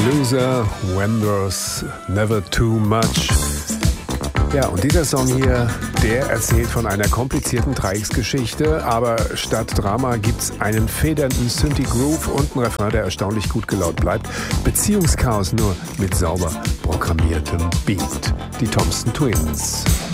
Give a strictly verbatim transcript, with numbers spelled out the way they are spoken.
Loser, when there's never too much. Ja, und dieser Song hier, der erzählt von einer komplizierten Dreiecksgeschichte, aber statt Drama gibt's einen federnden Synthi-Groove und einen Refrain, der erstaunlich gut gelaunt bleibt. Beziehungschaos nur mit sauber programmiertem Beat. Die Thompson Twins.